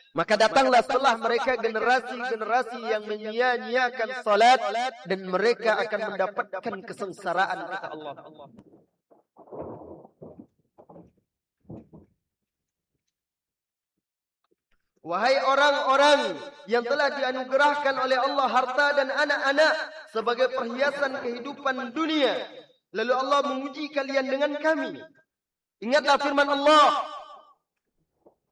Maka datanglah setelah mereka generasi-generasi yang menyia-nyiakan salat dan mereka akan mendapatkan kesengsaraan kata Allah. Wahai orang-orang yang telah dianugerahkan oleh Allah harta dan anak-anak sebagai perhiasan kehidupan dunia, lalu Allah menguji kalian dengan kami. Ingatlah firman Allah,